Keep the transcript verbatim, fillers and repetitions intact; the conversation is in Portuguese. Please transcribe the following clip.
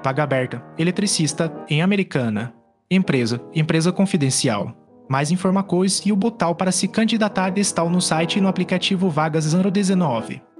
paga aberta, eletricista, em Americana. Empresa, empresa confidencial. Mais informações e o botão para se candidatar está no site e no aplicativo Vagas zero dezenove.